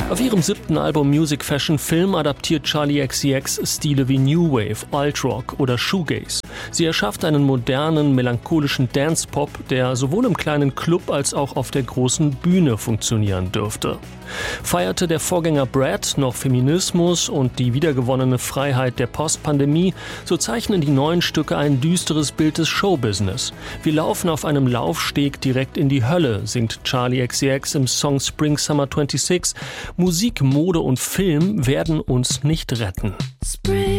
Auf ihrem 7. Album Music Fashion Film adaptiert Charli XCX Stile wie New Wave, Alt-Rock oder Shoegaze. Sie erschafft einen modernen, melancholischen Dance-Pop, der sowohl im kleinen Club als auch auf der großen Bühne funktionieren dürfte. Feierte der Vorgänger Brad noch Feminismus und die wiedergewonnene Freiheit der Postpandemie, so zeichnen die neuen Stücke ein düsteres Bild des Showbusiness. Wir laufen auf einem Laufsteg direkt in die Hölle, singt Charli XCX im Song Spring Summer 26. Musik, Mode und Film werden uns nicht retten.